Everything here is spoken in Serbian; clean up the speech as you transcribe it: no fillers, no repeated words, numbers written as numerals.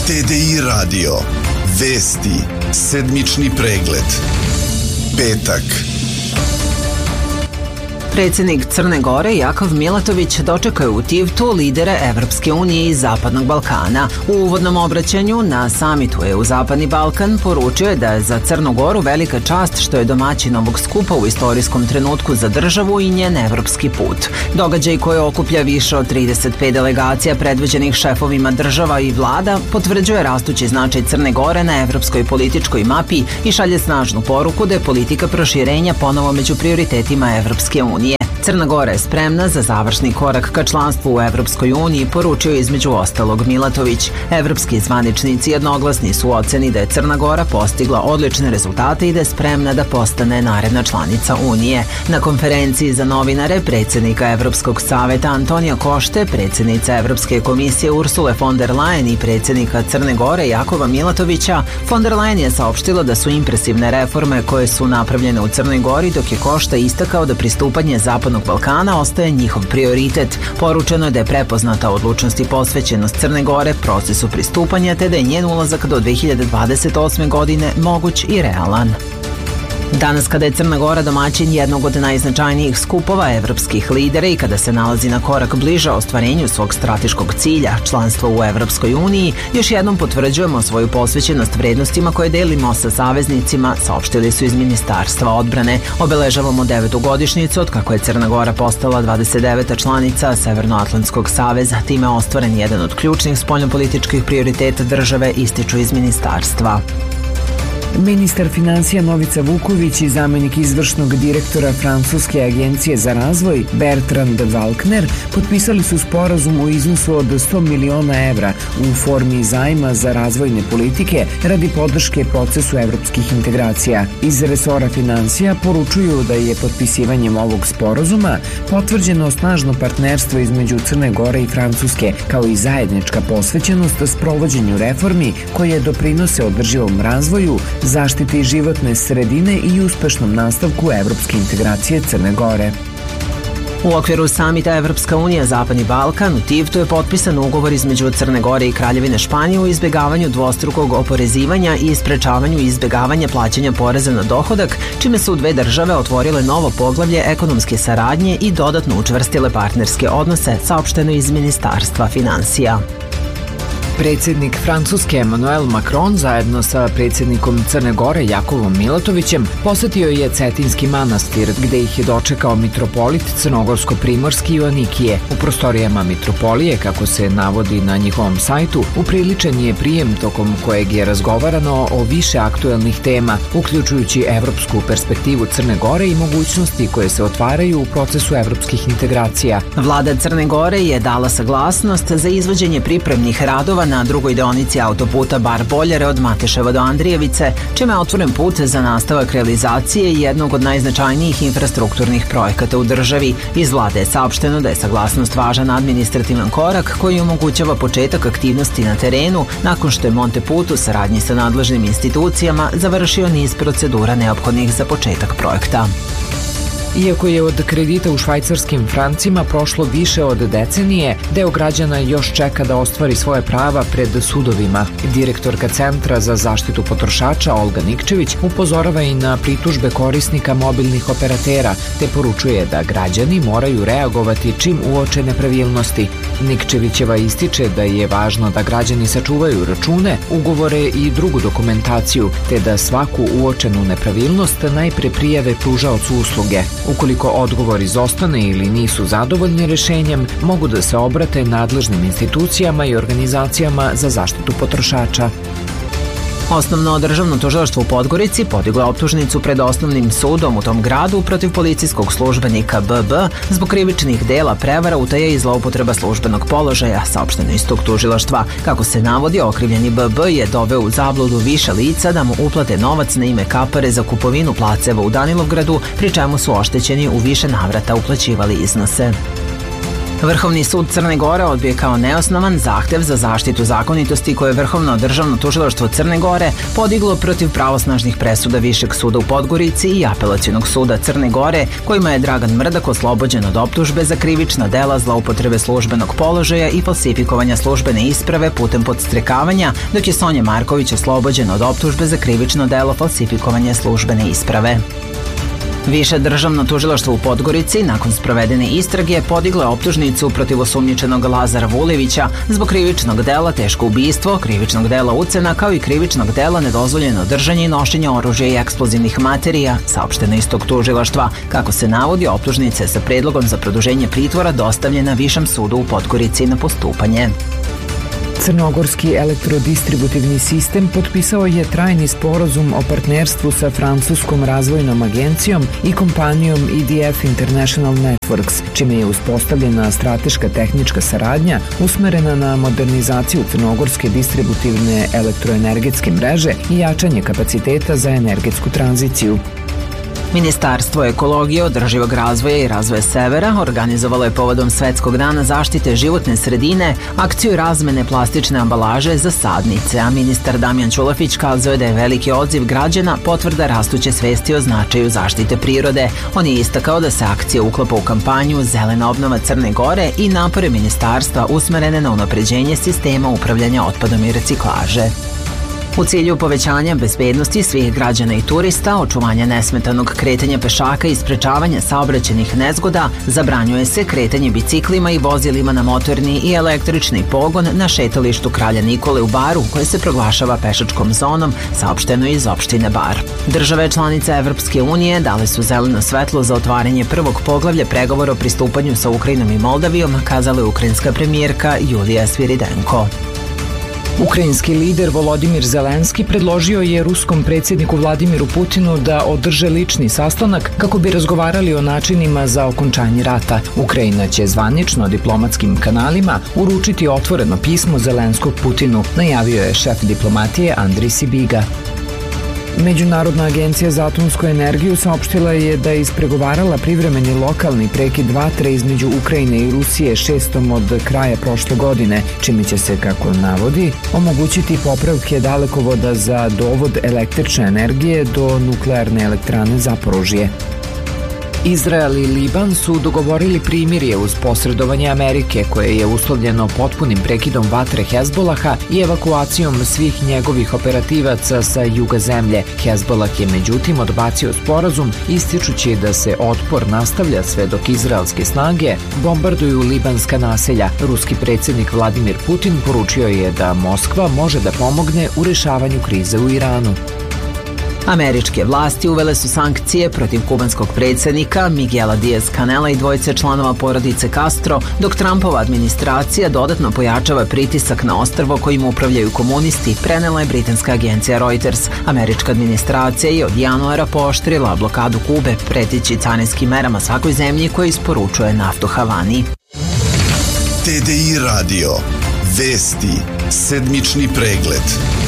TDI Radio. Vesti. Sedmični pregled. Petak. Predsjednik Crne Gore Jakov Milatović dočekao je u Tivtu lidere Evropske unije i Zapadnog Balkana. U uvodnom obraćanju na samitu EU Zapadni Balkan poručio je da je za Crnu Goru velika čast što je domaćin ovog skupa u istorijskom trenutku za državu i njen evropski put. Događaj koji okuplja više od 35 delegacija predvođenih šefovima država i vlada potvrđuje rastući značaj Crne Gore na evropskoj političkoj mapi i šalje snažnu poruku da je politika proširenja ponovo među prioritetima Evropske unije. Crna Gora je spremna za završni korak ka članstvu u Evropskoj uniji, poručio je između ostalog Milatović. Evropski zvaničnici jednoglasni su u oceni da je Crna Gora postigla odlične rezultate i da je spremna da postane naredna članica Unije. Na konferenciji za novinare predsjednika Evropskog saveta Antonija Košte, predsjednica Evropske komisije Ursule von der Leyen i predsjednika Crne Gore Jakova Milatovića, von der Leyen je saopštila da su impresivne reforme koje su napravljene u Crnoj Gori, dok je Košta istakao da pristupanje Zapadnog Balkana ostaje njihov prioritet. Poručeno je da je prepoznata odlučnost i posvećenost Crne Gore procesu pristupanja, te da je njen ulazak do 2028. godine moguć i realan. Danas, kada je Crna Gora domaćin jednog od najznačajnijih skupova evropskih lidera i kada se nalazi na korak bliže ostvarenju svog strateškog cilja, članstvo u Evropskoj uniji, još jednom potvrđujemo svoju posvećenost vrednostima koje delimo sa saveznicima, saopštili su iz Ministarstva odbrane. Obeležavamo 9. godišnjicu od kako je Crna Gora postala 29. članica Severnoatlantskog saveza, time je ostvaren jedan od ključnih spoljnopolitičkih prioriteta države, ističu iz ministarstva. Ministar finansija Novica Vuković i zamenik izvršnog direktora Francuske agencije za razvoj Bertrand Walkner potpisali su sporazum u iznosu od 100 miliona evra u formi zajma za razvojne politike radi podrške procesu evropskih integracija. Iz resora finansija poručuju da je potpisivanjem ovog sporazuma potvrđeno snažno partnerstvo između Crne Gore i Francuske, kao i zajednička posvećenost sprovođenju reformi koje doprinose održivom razvoju, zaštiti životne sredine i uspešnom nastavku evropske integracije Crne Gore. U okviru samita Evropska unija Zapadni Balkan u Tivtu je potpisan ugovor između Crne Gore i Kraljevine Španije o izbjegavanju dvostrukog oporezivanja i sprečavanju izbjegavanja plaćanja poreza na dohodak, čime su dve države otvorile novo poglavlje ekonomske saradnje i dodatno učvrstile partnerske odnose, saopšteno iz Ministarstva finansija. Predsjednik Francuske Emmanuel Macron zajedno sa predsjednikom Crne Gore Jakovom Milatovićem posetio je Cetinski manastir, gde ih je dočekao mitropolit Crnogorsko-primorski Joanikije. U prostorijama mitropolije, kako se navodi na njihovom sajtu, upriličen je prijem tokom kojeg je razgovarano o više aktuelnih tema, uključujući evropsku perspektivu Crne Gore i mogućnosti koje se otvaraju u procesu evropskih integracija. Vlada Crne Gore je dala saglasnost za izvođenje pripremnih radova na drugoj deonici autoputa Bar-Boljare od Mateševa do Andrijevice, čime je otvoren put za nastavak realizacije jednog od najznačajnijih infrastrukturnih projekata u državi. Iz vlade je saopšteno da je saglasnost važan administrativan korak koji omogućava početak aktivnosti na terenu nakon što je Monteput u saradnji sa nadležnim institucijama završio niz procedura neophodnih za početak projekta. Iako je od kredita u švajcarskim francima prošlo više od decenije, deo građana još čeka da ostvari svoje prava pred sudovima. Direktorka Centra za zaštitu potrošača Olga Nikčević upozorava i na pritužbe korisnika mobilnih operatera, te poručuje da građani moraju reagovati čim uoče nepravilnosti. Nikčevićeva ističe da je važno da građani sačuvaju račune, ugovore i drugu dokumentaciju, te da svaku uočenu nepravilnost najpre prijave pružaocu usluge. Ukoliko odgovor izostane ili nisu zadovoljni rešenjem, mogu da se obrate nadležnim institucijama i organizacijama za zaštitu potrošača. Osnovno državno tužilaštvo u Podgorici podiglo je optužnicu pred osnovnim sudom u tom gradu protiv policijskog službenika BB zbog krivičnih dela prevara, utaje i zloupotreba službenog položaja, saopšteno iz tog tužilaštva. Kako se navodi, okrivljeni BB je doveo u zabludu više lica da mu uplate novac na ime kapare za kupovinu placeva u Danilovgradu, pri čemu su oštećeni u više navrata uplaćivali iznose. Vrhovni sud Crne Gore odbije kao neosnovan zahtev za zaštitu zakonitosti koje je Vrhovno državno tužilaštvo Crne Gore podiglo protiv pravosnažnih presuda Višeg suda u Podgorici i Apelacionog suda Crne Gore, kojima je Dragan Mrdak oslobođen od optužbe za krivična dela zloupotrebe službenog položaja i falsifikovanja službene isprave putem podstrekavanja, dok je Sonja Marković oslobođen od optužbe za krivično delo falsifikovanja službene isprave. Više državno tužilaštvo u Podgorici nakon sprovedene istrage podiglo je optužnicu protiv osumnjičenog Lazara Vulevića zbog krivičnog dela teško ubistvo, krivičnog dela ucena kao i krivičnog dela nedozvoljeno držanje i nošenje oružja i eksplozivnih materija, saopšteno iz tog tužilaštva. Kako se navodi, optužnica je sa predlogom za produženje pritvora dostavljena Višem sudu u Podgorici na postupanje. Crnogorski elektrodistributivni sistem potpisao je trajni sporazum o partnerstvu sa Francuskom razvojnom agencijom i kompanijom EDF International Networks, čime je uspostavljena strateška tehnička saradnja usmerena na modernizaciju crnogorske distributivne elektroenergetske mreže i jačanje kapaciteta za energetsku tranziciju. Ministarstvo ekologije, održivog razvoja i razvoja severa organizovalo je povodom Svetskog dana zaštite životne sredine akciju razmene plastične ambalaže za sadnice, a ministar Damjan Ćulafić kazao je da je veliki odziv građana potvrda rastuće svesti o značaju zaštite prirode. On je istakao da se akcija uklapa u kampanju Zelena obnova Crne Gore i napore ministarstva usmerene na unapređenje sistema upravljanja otpadom i reciklaže. U cilju povećanja bezbednosti svih građana i turista, očuvanja nesmetanog kretanja pešaka i sprečavanja saobraćajnih nezgoda, zabranjuje se kretanje biciklima i vozilima na motorni i električni pogon na šetalištu Kralja Nikole u Baru, koje se proglašava pešačkom zonom, saopšteno iz opštine Bar. Države članice Evropske unije dale su zeleno svetlo za otvaranje prvog poglavlja pregovora o pristupanju sa Ukrajinom i Moldavijom, kazala je ukrajinska premijerka Julija Sviridenko. Ukrajinski lider Volodimir Zelenski predložio je ruskom predsjedniku Vladimiru Putinu da održe lični sastanak kako bi razgovarali o načinima za okončanje rata. Ukrajina će zvanično diplomatskim kanalima uručiti otvoreno pismo Zelenskog Putinu, najavio je šef diplomatije Andrij Sibiga. Međunarodna agencija za atomsku energiju saopštila je da je ispregovarala privremeni lokalni prekid vatre između Ukrajine i Rusije 6. od kraja prošle godine, čime će se, kako navodi, omogućiti popravke dalekovoda za dovod električne energije do nuklearne elektrane Zaporožje. Izrael i Liban su dogovorili primirje uz posredovanje Amerike, koje je uslovljeno potpunim prekidom vatre Hezbolaha i evakuacijom svih njegovih operativaca sa juga zemlje. Hezbolah je međutim odbacio sporazum, ističući da se otpor nastavlja sve dok izraelske snage bombarduju libanska naselja. Ruski predsjednik Vladimir Putin poručio je da Moskva može da pomogne u rešavanju krize u Iranu. Američke vlasti uvele su sankcije protiv kubanskog predsjednika Miguela Diaz-Canela i dvojice članova porodice Castro, dok Trumpova administracija dodatno pojačava pritisak na ostrvo kojim upravljaju komunisti, prenela je britanska agencija Reuters. Američka administracija je od januara pooštrila blokadu Kube, pretići carinskim merama svakoj zemlji koja isporučuje naftu Havani. TDI radio. Vesti. Sedmični pregled.